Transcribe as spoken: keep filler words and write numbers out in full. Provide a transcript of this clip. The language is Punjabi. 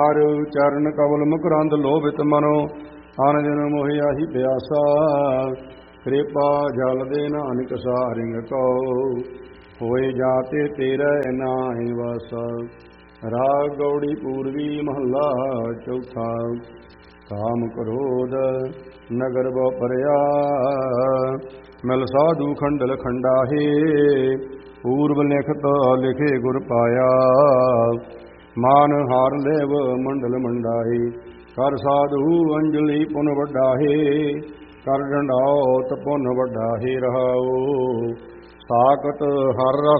ਹਰ ਚਰਨ ਕਵਲ ਮੁਕਰੰਦ ਲੋਭਿਤ ਮਨੋ ਅਨ ਦਿਨ ਮੋਹਿਆ ਹੀ ਪਿਆਸਾ ਕਿਰਪਾ ਜਲ ਦੇ ਨਾਨਕ ਸਾਰਿੰਗ ਕੋ ਹੋਏ ਜਾਤੇ ਤੇਰੇ ਨਾਹਿ ਵਾਸਾ। ਰਾਗ ਗੌੜੀ ਪੂਰਵੀ ਮਹੱਲਾ ਚੌਥਾ। ਕਾਮ ਕ੍ਰੋਧ ਨਗਰ ਬਹੁ ਪਰਿਆ ਮਿਲ ਸਾਧੂ ਖੰਡਲ ਖੰਡਾਹੇ ਪੂਰਵ ਲਿਖਤ ਲਿਖੇ ਗੁਰ ਪਾਇਆ ਮਾਨ ਹਾਰ ਲੇਵ ਮੰਡਲ ਮੰਡਾਹੇ ਕਰ ਸਾਧੂ ਅੰਜਲੀ ਪੁਨ ਵੱਡਾਹੇ ਕਰ ਡੰਡਾਉਤ ਪੁਨ ਵੱਡਾਹੇ ਰਹਾਓ ਸਾਕਤ ਹਰ